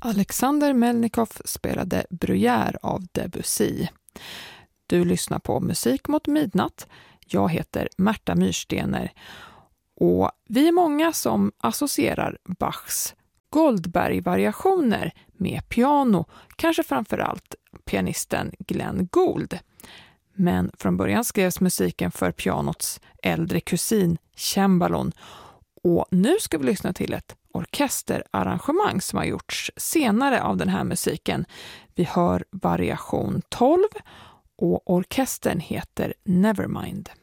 Alexander Melnikov spelade Bruyère av Debussy. Du lyssnar på Musik mot midnatt. Jag heter Märta Myrstener och vi är många som associerar Bachs Goldberg-variationer med piano, kanske framförallt pianisten Glenn Gould. Men från början skrevs musiken för pianots äldre kusin, cembalon, och nu ska vi lyssna till ett orkesterarrangemang som har gjorts senare av den här musiken. Vi hör variation 12 och orkestern heter Nevermind.